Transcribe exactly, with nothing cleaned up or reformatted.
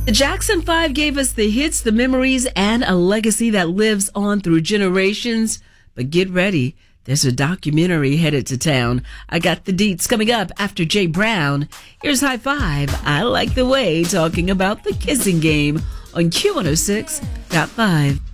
The Jackson Five gave us the hits, the memories, and a legacy that lives on through generations. But get ready. There's a documentary headed to town. I got the deets coming up after Jay Brown. Here's High Five. I Like the Way, talking about the kissing game on Q one oh six point five.